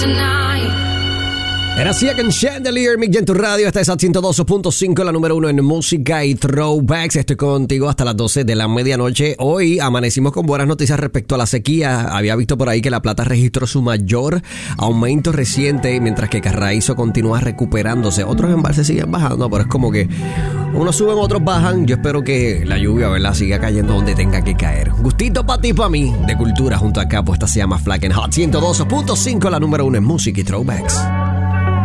Era Second Chandelier, Mick en tu radio. Esta es a 102.5, la número 1 en música y throwbacks. Estoy contigo hasta las 12 de la medianoche. Hoy amanecimos con buenas noticias respecto a la sequía. Había visto por ahí que La Plata registró su mayor aumento reciente, mientras que Carraízo continúa recuperándose. Otros embalses siguen bajando, pero es como que unos suben, otros bajan. Yo espero que la lluvia, ¿verdad?, siga cayendo donde tenga que caer. Gustito para ti, para mí, de cultura junto a Capo. Esta se llama Flack and Hot. 102.5, la número 1 en música y throwbacks.